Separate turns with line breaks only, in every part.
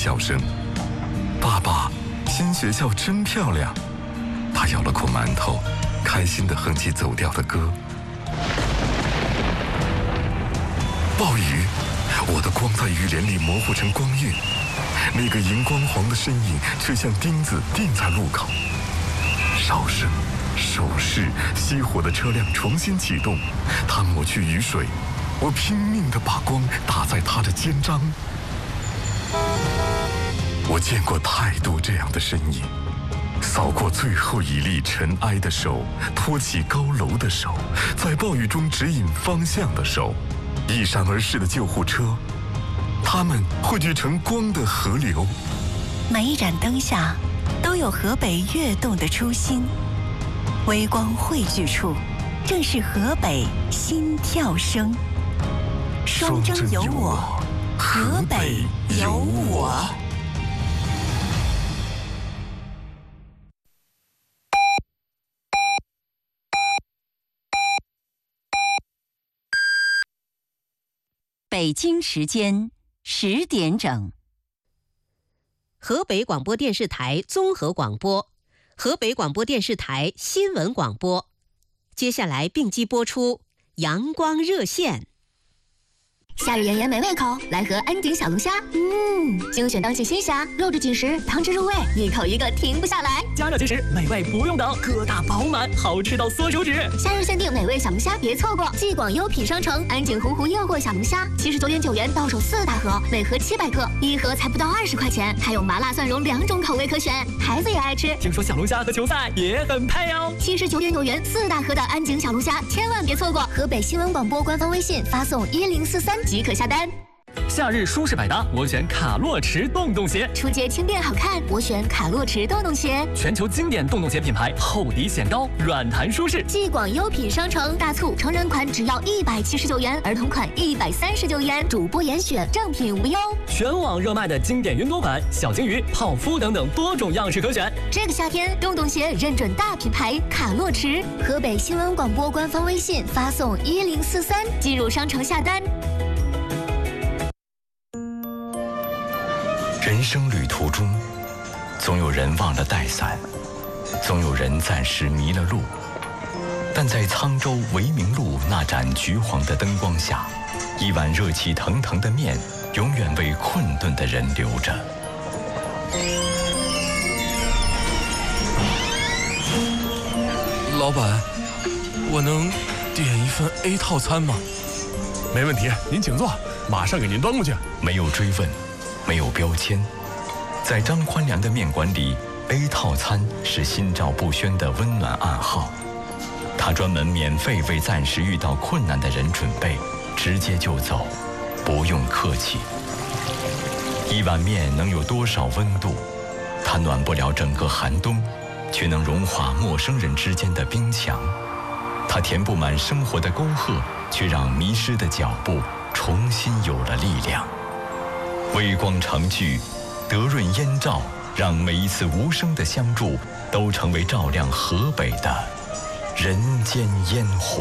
笑声。爸爸，新学校真漂亮。他咬了口馒头，开心地哼起走调的歌。暴雨，我的光在雨帘里模糊成光晕，那个荧光黄的身影却像钉子钉在路口。哨声、手势，熄火的车辆重新启动，他抹去雨水，我拼命地把光打在他的肩章。我见过太多这样的身影，扫过最后一粒尘埃的手，托起高楼的手，在暴雨中指引方向的手，一闪而逝的救护车，它们汇聚成光的河流。
每一盏灯下都有河北跃动的初心，微光汇聚处正是河北心跳声。双征有我，河北有我。北京时间10点整。
河北广播电视台综合广播，河北广播电视台新闻广播。接下来并机播出阳光热线。
夏日炎炎美味口，来盒安鼎小龙虾。精选当季新虾，肉质紧实，汤汁入味，一口一个停不下来。
加热即食，美味不用等，疙瘩饱满，好吃到缩手指。
夏日限定美味小龙虾，别错过！继广优品商城安鼎洪湖诱惑小龙虾，79.9元到手4大盒，每盒700克，一盒才不到20块钱，还有麻辣蒜蓉2种口味可选，孩子也爱吃。
听说小龙虾和球赛也很配哦。
79.9元4大盒的安鼎小龙虾，千万别错过！河北新闻广播官方微信发送1043即可下单。
夏日舒适百搭，我选卡洛驰洞洞鞋。
出街轻便好看，我选卡洛驰洞洞鞋。
全球经典洞洞鞋品牌，厚底显高，软弹舒适。
继广优品商城大促，成人款只要179元，儿童款139元，主播严选，正品无忧。
全网热卖的经典云朵款、小金鱼、泡芙等等多种样式可选。
这个夏天，洞洞鞋认准大品牌卡洛驰。河北新闻广播官方微信发送1043，进入商城下单。
人生旅途中，总有人忘了带伞，总有人暂时迷了路，但在沧州维明路那盏橘黄的灯光下，一碗热气腾腾的面永远为困顿的人留着。
老板，我能点一份 A 套餐吗？
没问题，您请坐，马上给您端过去。
没有追问，没有标签，在张宽良的面馆里 ，A 套餐是心照不宣的温暖暗号。他专门免费为暂时遇到困难的人准备，直接就走，不用客气。一碗面能有多少温度？它暖不了整个寒冬，却能融化陌生人之间的冰墙。它填不满生活的沟壑，却让迷失的脚步重新有了力量。微光长聚，德润烟照，让每一次无声的相助都成为照亮河北的人间烟火。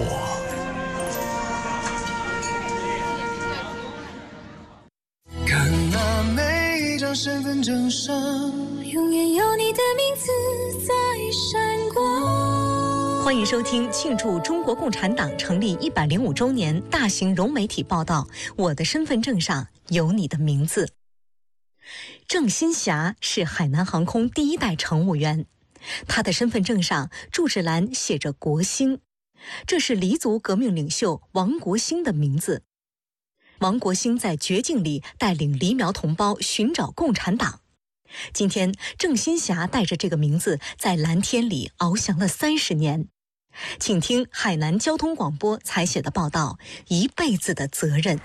看那每张身份证上，永远有你的名字在闪光。
欢迎收听庆祝中国共产党成立105周年大型融媒体报道《我的身份证上有你的名字》。郑新霞是海南航空第1代乘务员，他的身份证上住址栏写着国兴，这是黎族革命领袖王国兴的名字。王国兴在绝境里带领黎苗同胞寻找共产党。今天，郑新霞带着这个名字在蓝天里翱翔了30年。请听海南交通广播采写的报道《一辈子的责任》。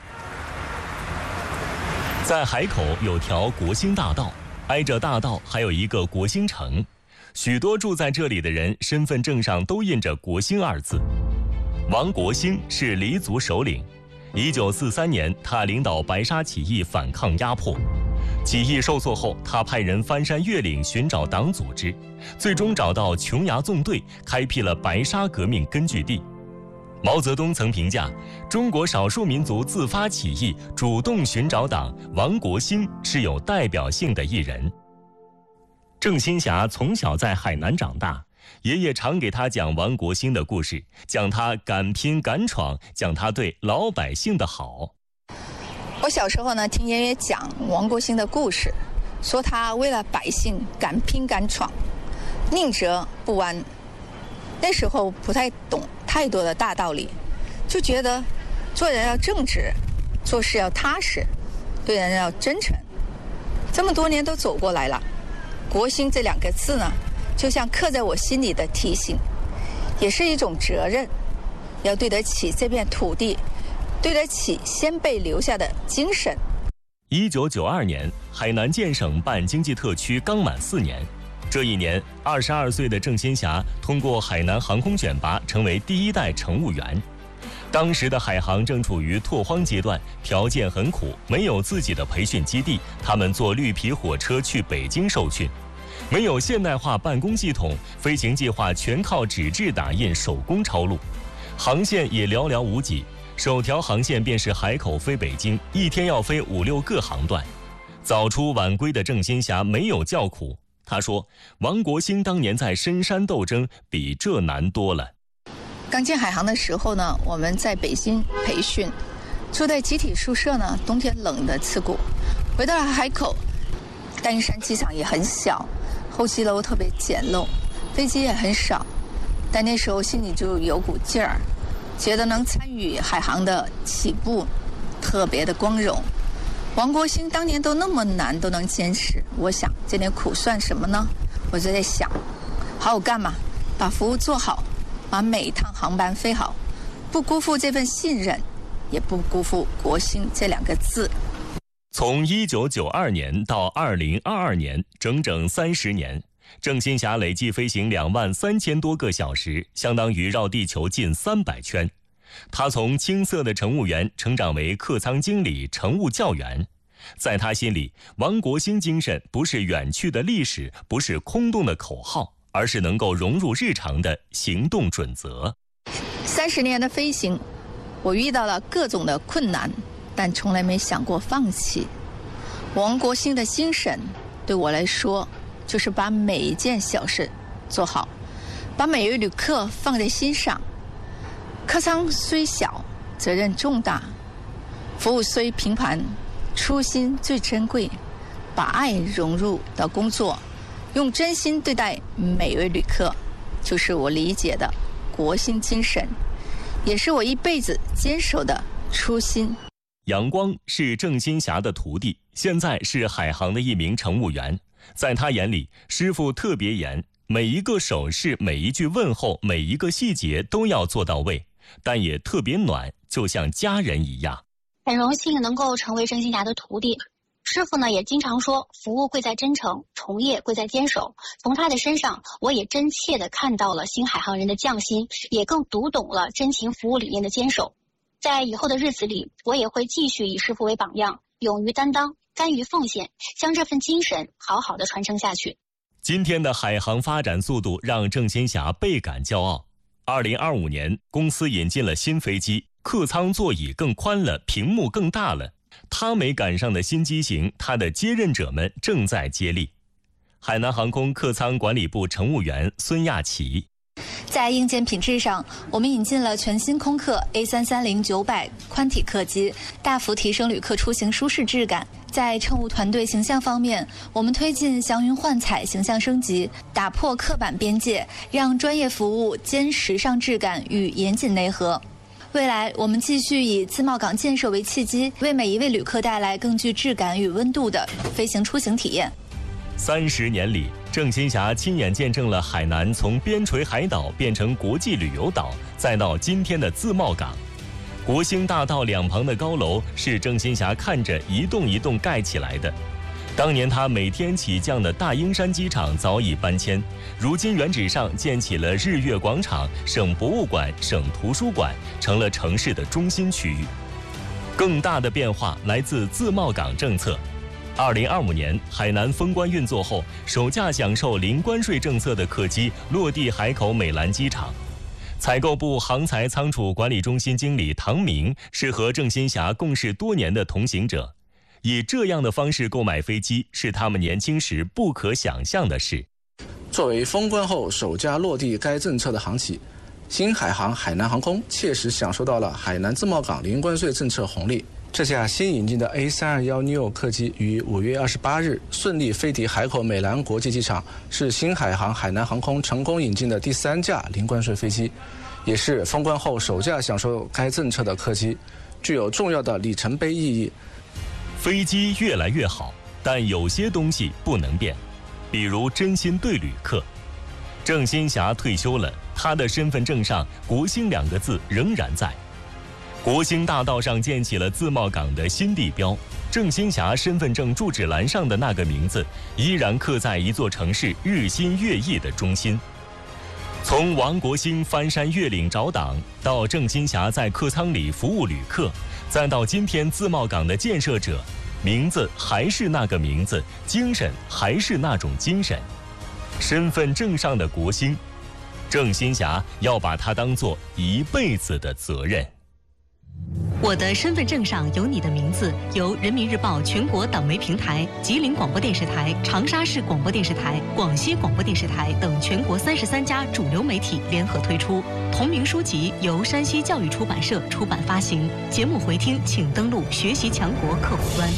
在海口有条国兴大道，挨着大道还有一个国兴城，许多住在这里的人身份证上都印着国兴2字。王国兴是黎族首领，1943年他领导白沙起义反抗压迫，起义受挫后，他派人翻山越岭寻找党组织，最终找到琼崖纵队，开辟了白沙革命根据地。 毛泽东曾评价，中国少数民族自发起义、主动寻找党，王国兴是有代表性的一人。郑新霞从小在海南长大，爷爷常给他讲王国兴的故事，讲他敢拼敢闯，讲他对老百姓的好。
我小时候呢，听爷爷讲王国兴的故事，说他为了百姓敢拼敢闯，宁折不弯。那时候不太懂太多的大道理，就觉得做人要正直，做事要踏实，对人要真诚。这么多年都走过来了，国兴这2个字呢，就像刻在我心里的提醒，也是一种责任，要对得起这片土地，对得起先辈留下的精神。
1992年，海南建省办经济特区刚满4年。这一年，22岁的郑新霞通过海南航空选拔，成为第1代乘务员。当时的海航正处于拓荒阶段，条件很苦，没有自己的培训基地，他们坐绿皮火车去北京受训。没有现代化办公系统，飞行计划全靠纸质打印、手工抄录，航线也寥寥无几。首条航线便是海口飞北京，一天要飞5、6个航段。早出晚归的郑新霞没有叫苦。他说，王国兴当年在深山斗争比这难多了。
刚进海航的时候呢，我们在北京培训，住在集体宿舍呢，冬天冷得刺骨。回到了海口，大屿山机场也很小，候机楼特别简陋，飞机也很少，但那时候心里就有股劲儿，觉得能参与海航的起步特别的光荣。王国兴当年都那么难都能坚持，我想这点苦算什么呢？我就在想，好好干嘛，把服务做好，把每一趟航班飞好，不辜负这份信任，也不辜负国兴这2个字。
从1992年到2022年，整整30年，郑新霞累计飞行23000多个小时，相当于绕地球近300圈。他从青涩的乘务员成长为客舱经理、乘务教员。在他心里，王国兴精神不是远去的历史，不是空洞的口号，而是能够融入日常的行动准则。
30年的飞行，我遇到了各种的困难，但从来没想过放弃。王国兴的精神对我来说，就是把每一件小事做好，把每位旅客放在心上。客舱虽小，责任重大；服务虽平凡，初心最珍贵。把爱融入到工作，用真心对待每位旅客，就是我理解的国兴精神，也是我一辈子坚守的初心。
杨光是郑新霞的徒弟，现在是海航的一名乘务员。在他眼里，师傅特别严，每一个手势、每一句问候、每一个细节都要做到位。但也特别暖，就像家人一样。
很荣幸能够成为郑新霞的徒弟。师傅呢也经常说，服务贵在真诚，从业贵在坚守。从他的身上，我也真切地看到了新海航人的匠心，也更读懂了真情服务理念的坚守。在以后的日子里，我也会继续以师傅为榜样，勇于担当，甘于奉献，将这份精神好好的传承下去。
今天的海航发展速度让郑新霞倍感骄傲。2025年，公司引进了新飞机，客舱座椅更宽了，屏幕更大了。他没赶上的新机型，他的接任者们正在接力。海南航空客舱管理部乘务员孙亚琪。
在硬件品质上，我们引进了全新空客 A330-900宽体客机，大幅提升旅客出行舒适质感。在乘务团队形象方面，我们推进祥云幻彩形象升级，打破刻板边界，让专业服务兼时尚质感与严谨内核。未来，我们继续以自贸港建设为契机，为每一位旅客带来更具质感与温度的飞行出行体验。
30年里，郑新霞亲眼见证了海南从边陲海岛变成国际旅游岛，再到今天的自贸港。国兴大道两旁的高楼是郑新霞看着一栋一栋盖起来的。当年他每天起降的大英山机场早已搬迁，如今原址上建起了日月广场、省博物馆、省图书馆，成了城市的中心区域。更大的变化来自自贸港政策。2025年，海南封关运作后，首架享受零关税政策的客机落地海口美兰机场。 采购部航材仓储管理中心经理唐明是和郑新霞共事多年的同行者，以这样的方式购买飞机是他们年轻时不可想象的事。
作为封关后首家落地该政策的航企，新海航海南航空切实享受到了海南自贸港零关税政策红利。这架新引进的 A321neo 客机于5月28日顺利飞抵海口美兰国际机场，是新海航海南航空成功引进的第3架零关税飞机，也是封关后首架享受该政策的客机，具有重要的里程碑意义。
飞机越来越好，但有些东西不能变，比如真心对旅客。郑新霞退休了，她的身份证上“国兴”2个字仍然在。国兴大道上建起了自贸港的新地标，郑新霞身份证住址栏上的那个名字依然刻在一座城市日新月异的中心。从王国兴翻山越岭找党，到郑新霞在客舱里服务旅客，再到今天自贸港的建设者，名字还是那个名字，精神还是那种精神。身份证上的国兴，郑新霞要把它当作一辈子的责任。
我的身份证上有你的名字，由人民日报全国党媒平台、吉林广播电视台、长沙市广播电视台、广西广播电视台等全国33家主流媒体联合推出。同名书籍由山西教育出版社出版发行。节目回听请登录学习强国客户端。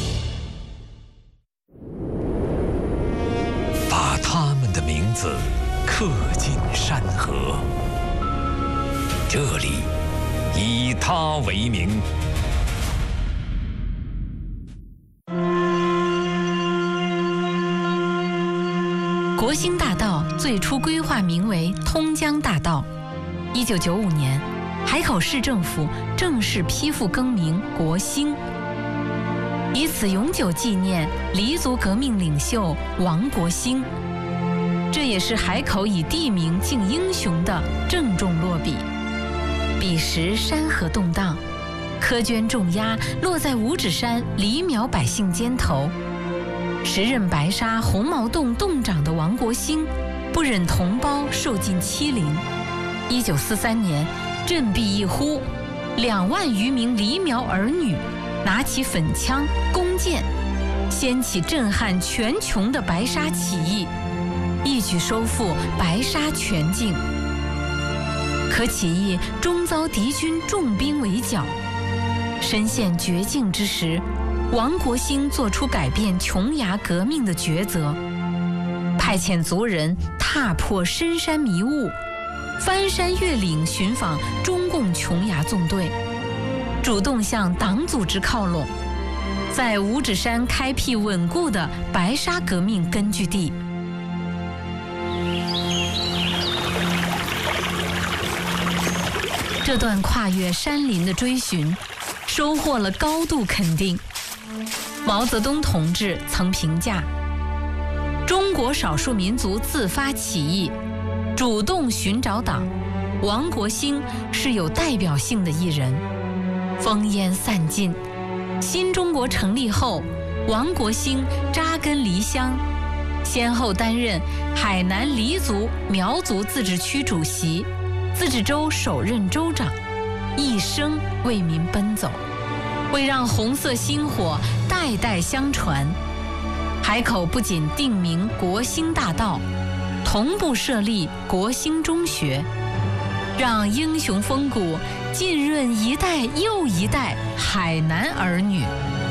把他们的名字刻进山河，这里以他为名。
国兴大道最初规划名为通江大道。1995年，海口市政府正式批复更名国兴，以此永久纪念黎族革命领袖王国兴。这也是海口以地名敬英雄的郑重落笔。彼时山河动荡，苛捐重压落在五指山黎苗百姓肩头。时任白沙红毛洞洞长的王国兴不忍同胞受尽欺凌。1943年，振臂一呼，2万余名黎苗儿女拿起粉枪、弓箭，掀起震撼全琼的白沙起义，一举收复白沙全境。可起义终遭敌军重兵围剿，身陷绝境之时，王国兴做出改变琼崖革命的抉择，派遣族人踏破深山迷雾，翻山越岭寻访中共琼崖纵队，主动向党组织靠拢，在五指山开辟稳固的白沙革命根据地。这段跨越山林的追寻，收获了高度肯定。毛泽东同志曾评价：中国少数民族自发起义，主动寻找党，王国兴是有代表性的一人。烽烟散尽，新中国成立后，王国兴扎根黎乡，先后担任海南黎族苗族自治区主席、自治州首任州长，一生为民奔走。为让红色薪火代代相传，海口不仅定名国兴大道，同步设立国兴中学，让英雄风骨浸润一代又一代海南儿女。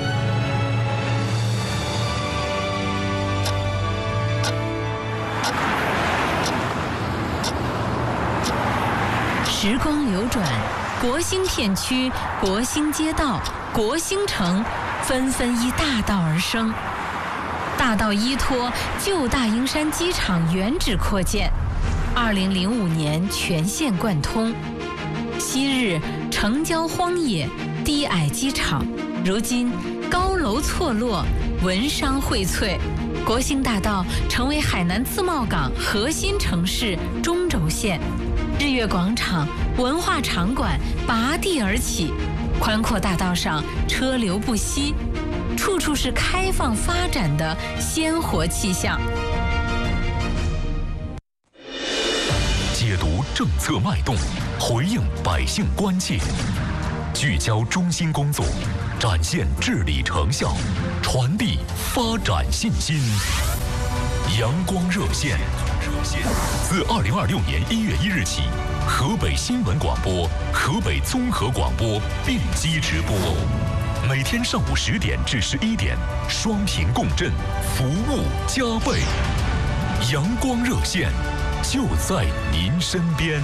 时光流转，国兴片区、国兴街道、国兴城纷纷依大道而生。大道依托旧大英山机场原址扩建，2005年全线贯通。昔日城郊荒野、低矮机场，如今高楼错落，文商荟萃，国兴大道成为海南自贸港核心城市中轴线。日月广场、文化场馆拔地而起，宽阔大道上车流不息，处处是开放发展的鲜活气象。
解读政策脉动，回应百姓关切，聚焦中心工作，展现治理成效，传递发展信心。阳光热线自2026年1月1日起，河北新闻广播、河北综合广播并机直播，每天上午10点至11点，双频共振，服务加倍。阳光热线就在您身边。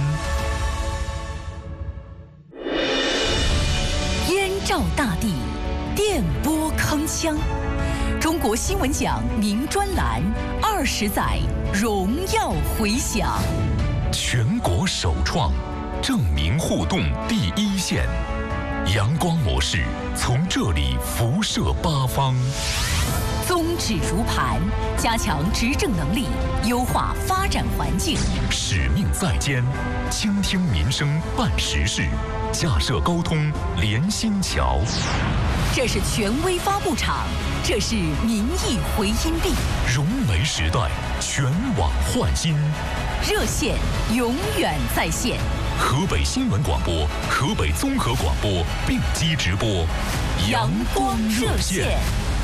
燕赵大地，电波铿锵。中国新闻奖名专栏20载荣耀回响，
全国首创证明互动第一线，阳光模式从这里辐射八方。
宗旨如磐，加强执政能力，优化发展环境。
使命在肩，倾听民生办实事，架设沟通连心桥。
这是权威发布场，这是民意回音壁。
融媒时代，全网焕新，
热线永远在线。
河北新闻广播、河北综合广播并机直播，
阳光热线。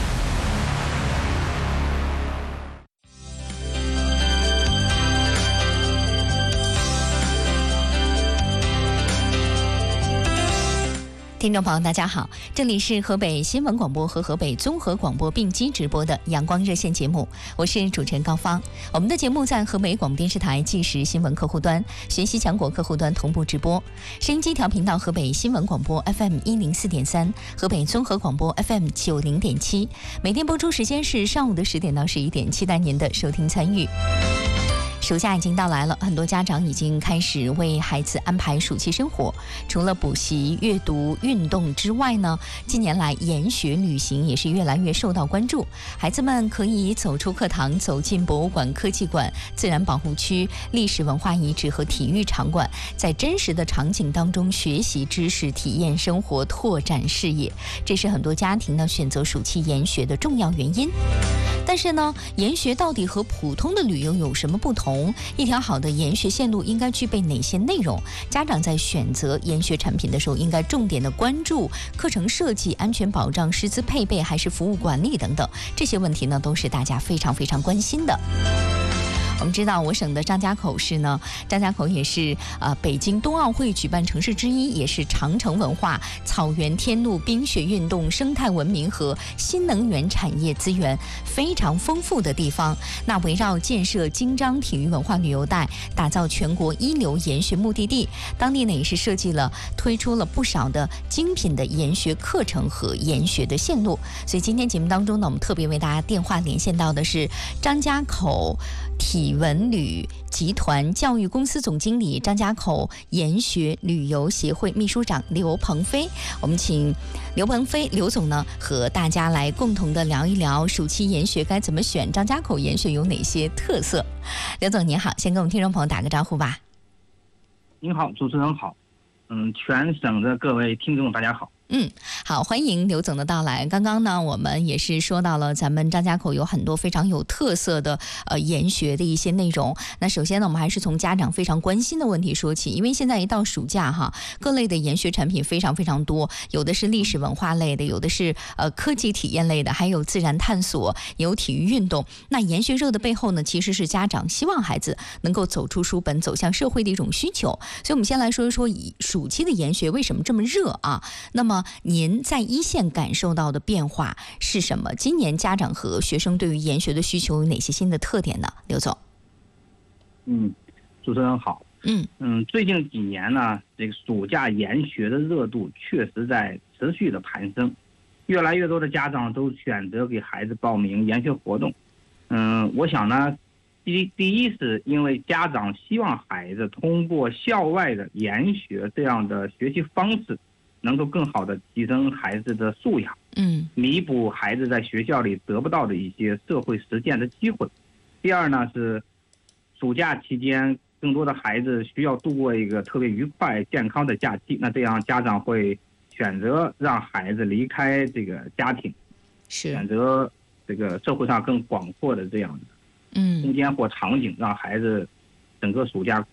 听众朋友大家好，这里是河北新闻广播和河北综合广播并机直播的阳光热线节目，我是主持人高芳。我们的节目在河北广播电视台即时新闻客户端、学习强国客户端同步直播，收音机调频到河北新闻广播 FM 104.3，河北综合广播 FM 90.7，每天播出时间是上午的10点到11点，期待您的收听参与。暑假已经到来了，很多家长已经开始为孩子安排暑期生活。除了补习、阅读、运动之外呢，近年来研学旅行也是越来越受到关注。孩子们可以走出课堂，走进博物馆、科技馆、自然保护区、历史文化遗址和体育场馆，在真实的场景当中学习知识、体验生活、拓展视野。这是很多家庭呢选择暑期研学的重要原因。但是呢，研学到底和普通的旅游有什么不同？一条好的研学线路应该具备哪些内容？家长在选择研学产品的时候，应该重点的关注课程设计、安全保障、师资配备还是服务管理等等，这些问题呢，都是大家非常非常关心的。我们知道我省的张家口市呢，张家口也是北京冬奥会举办城市之一，也是长城文化、草原天路、冰雪运动、生态文明和新能源产业资源非常丰富的地方。那围绕建设京张体育文化旅游带，打造全国一流研学目的地，当地呢也是推出了不少的精品的研学课程和研学的线路。所以今天节目当中呢，我们特别为大家电话连线到的是张家口体文旅集团教育公司总经理、张家口研学旅游协会秘书长刘鹏飞。我们请刘鹏飞刘总呢和大家来共同的聊一聊暑期研学该怎么选，张家口研学有哪些特色。刘总您好，先跟我们听众朋友打个招呼吧。
您好，主持人好，全省的各位听众大家好。
好，欢迎刘总的到来。刚刚呢，我们也是说到了咱们张家口有很多非常有特色的研学的一些内容。那首先呢，我们还是从家长非常关心的问题说起，因为现在一到暑假哈，各类的研学产品非常非常多，有的是历史文化类的，有的是科技体验类的，还有自然探索，有体育运动。那研学热的背后呢，其实是家长希望孩子能够走出书本，走向社会的一种需求。所以我们先来说一说暑期的研学为什么这么热啊？那么您在一线感受到的变化是什么？今年家长和学生对于研学的需求有哪些新的特点呢？刘总。
主持人好。最近几年呢，这个暑假研学的热度确实在持续的攀升，越来越多的家长都选择给孩子报名研学活动。我想呢，第一是因为家长希望孩子通过校外的研学这样的学习方式，能够更好的提升孩子的素养，弥补孩子在学校里得不到的一些社会实践的机会。第二呢是暑假期间，更多的孩子需要度过一个特别愉快健康的假期，那这样家长会选择让孩子离开这个家庭，选择这个社会上更广阔的这样的空间或场景，让孩子整个暑假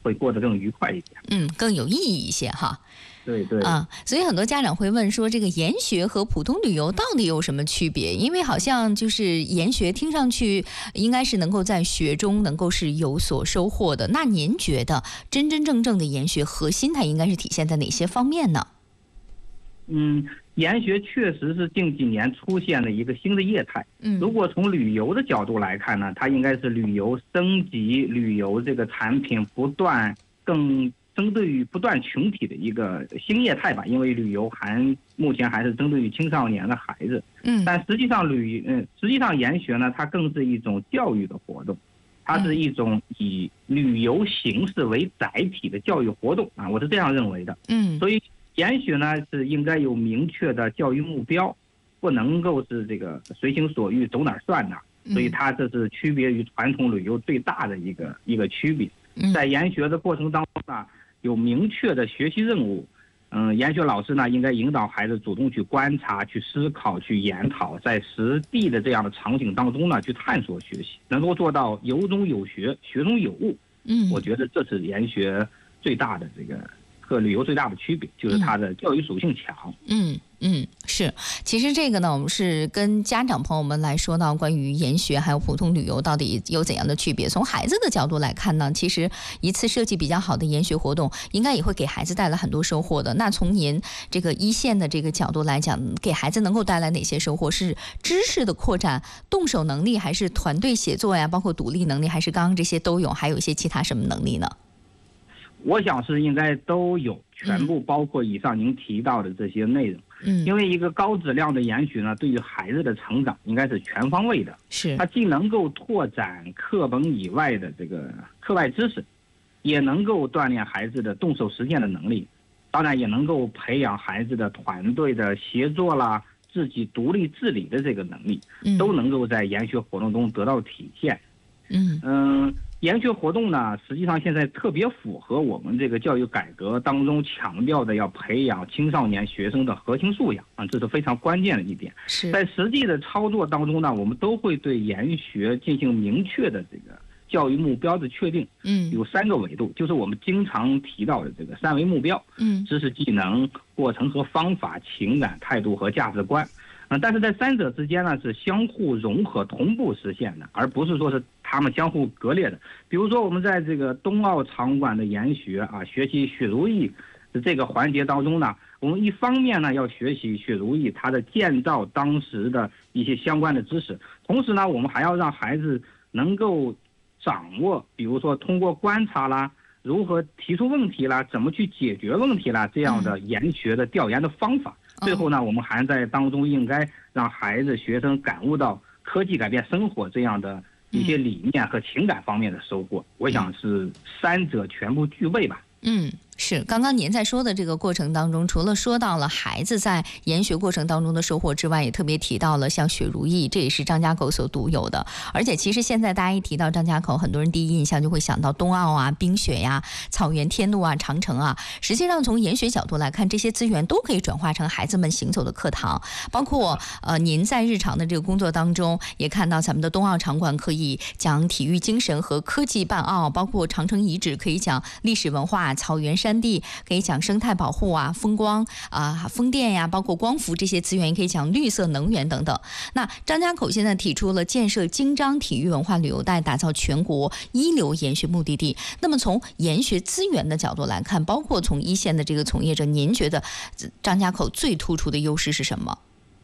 会过得更愉快一点。
更有意义一些哈。
对对
所以很多家长会问说，这个研学和普通旅游到底有什么区别？因为好像就是研学听上去应该是能够在学中能够是有所收获的。那您觉得真真正正的研学核心它应该是体现在哪些方面呢？
研学确实是近几年出现的一个新的业态。如果从旅游的角度来看呢，它应该是旅游升级、旅游这个产品不断更针对于不断群体的一个新业态吧。因为旅游目前还是针对于青少年的孩子。但实际上研学呢，它更是一种教育的活动，它是一种以旅游形式为载体的教育活动啊，我是这样认为的。所以研学呢是应该有明确的教育目标，不能够是这个随心所欲走哪儿算哪儿。所以它这是区别于传统旅游最大的一个区别。在研学的过程当中呢，有明确的学习任务。研学老师呢应该引导孩子主动去观察、去思考、去研讨，在实地的这样的场景当中呢去探索学习，能够做到有中有学，学中有物。我觉得这是研学最大的这个和旅游最大的区别，就是它的教育属性强。
是。其实这个呢，我们是跟家长朋友们来说到关于研学还有普通旅游到底有怎样的区别。从孩子的角度来看呢，其实一次设计比较好的研学活动，应该也会给孩子带来很多收获的。那从您这个一线的这个角度来讲，给孩子能够带来哪些收获？是知识的扩展、动手能力，还是团队协作呀？包括独立能力，还是刚刚这些都有？还有一些其他什么能力呢？
我想是应该都有，全部包括以上您提到的这些内容。因为一个高质量的研学呢，对于孩子的成长应该是全方位的。它既能够拓展课本以外的这个课外知识，也能够锻炼孩子的动手实践的能力，当然也能够培养孩子的团队的协作啦、自己独立治理的这个能力，都能够在研学活动中得到体现。研学活动呢，实际上现在特别符合我们这个教育改革当中强调的要培养青少年学生的核心素养啊，这是非常关键的一点。在实际的操作当中呢，我们都会对研学进行明确的这个教育目标的确定。有3个维度，就是我们经常提到的这个3维目标。知识、技能、过程和方法、情感、态度和价值观。但是在3者之间呢是相互融合、同步实现的，而不是说是他们相互割裂的。比如说我们在这个冬奥场馆的研学啊，学习雪如意的这个环节当中呢，我们一方面呢要学习雪如意它的建造当时的一些相关的知识，同时呢我们还要让孩子能够掌握，比如说通过观察啦，如何提出问题啦，怎么去解决问题啦，这样的研学的调研的方法。最后呢，我们还在当中应该让孩子、学生感悟到科技改变生活这样的一些理念和情感方面的收获。我想是3者全部具备吧。
是。刚刚您在说的这个过程当中，除了说到了孩子在研学过程当中的收获之外，也特别提到了像雪如意，这也是张家口所独有的。而且其实现在大家一提到张家口，很多人第一印象就会想到冬奥啊、冰雪呀、草原天路啊、长城啊。实际上从研学角度来看，这些资源都可以转化成孩子们行走的课堂。包括您在日常的这个工作当中也看到，咱们的冬奥场馆可以讲体育精神和科技办奥，包括长城遗址可以讲历史文化，草原山地可以讲生态保护啊、风光啊、风电呀，包括光伏这些资源也可以讲绿色能源等等。那张家口现在提出了建设京张体育文化旅游带，打造全国一流研学目的地。那么从研学资源的角度来看，包括从一线的这个从业者，您觉得张家口最突出的优势是什么？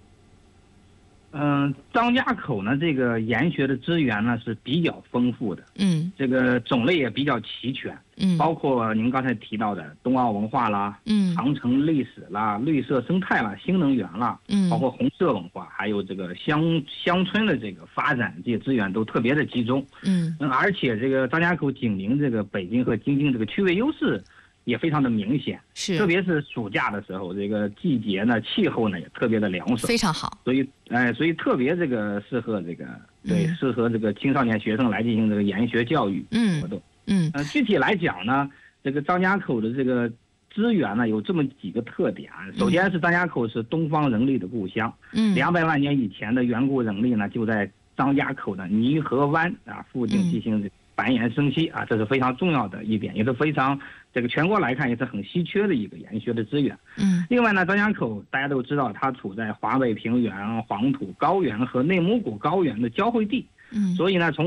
张家口呢，这个研学的资源呢是比较丰富的，这个种类也比较齐全，包括您刚才提到的冬奥文化啦，长城历史啦，绿色生态啦，新能源啦，包括红色文化，还有这个乡村的这个发展，这些资源都特别的集中，而且这个张家口紧邻这个北京和京津这个区位优势也非常的明显，特别是暑假的时候，这个季节呢，气候呢也特别的凉爽，
非常好。
所以特别这个适合这个适合这个青少年学生来进行这个研学教育活动。具体来讲呢，这个张家口的这个资源呢有这么几个特点。首先是张家口是东方人力的故乡，200万年以前的远古人类呢就在张家口的泥河湾啊附近进行繁衍生息啊，这是非常重要的一点，也是非常这个全国来看也是很稀缺的一个研学的资源。另外呢，张家口大家都知道，它处在华北平原、黄土高原和内蒙古高原的交汇地，所以呢，从